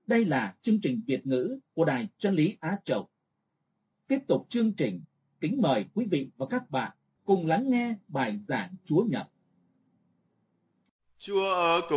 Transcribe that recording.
Đây là chương trình Việt ngữ của Đài Chân lý Á Châu. Tiếp tục chương trình, kính mời quý vị và các bạn cùng lắng nghe bài giảng Chúa Nhật. Chúa ở cùng